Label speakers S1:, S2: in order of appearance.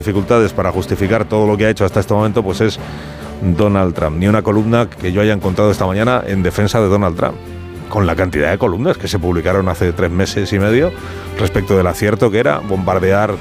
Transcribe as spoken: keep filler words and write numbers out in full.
S1: dificultades para justificar todo lo que ha hecho hasta este momento, pues es Donald Trump. Ni una columna que yo haya encontrado esta mañana en defensa de Donald Trump, con la cantidad de columnas que se publicaron hace tres meses y medio respecto del acierto que era bombardear